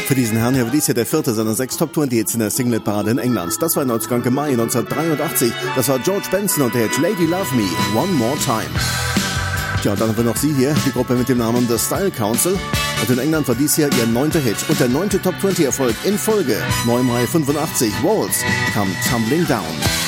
Für diesen Herrn hier war dies hier der vierte seiner 6 Top-20 in der Singlet-Parade in England. Das war in Ausgang im Mai 1983. Das war George Benson und der Hit Lady Love Me, One More Time. Tja, und dann haben wir noch sie hier, die Gruppe mit dem Namen The Style Council. Und in England war dies hier ihr 9. Hit und der 9. Top-20-Erfolg in Folge. 9. Mai 85, Waltz, Come Tumbling Down.